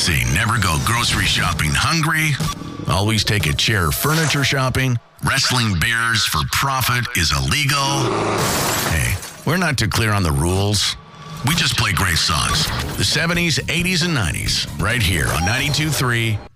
see. Never go grocery shopping hungry. Always take a chair furniture shopping. Wrestling bears for profit is illegal. Hey, we're not too clear on the rules. We just play great songs. The 70s, 80s, and 90s. Right here on 92.3